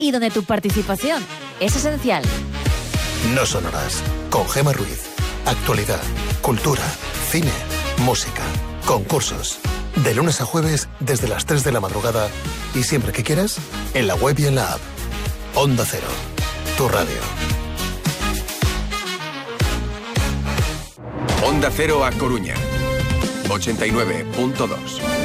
y donde tu participación es esencial. No son horas. Con Gemma Ruiz. Actualidad, cultura, cine, música, concursos. De lunes a jueves desde las 3 de la madrugada y siempre que quieras, en la web y en la app. Onda Cero, tu radio. Onda Cero A Coruña, 89.2.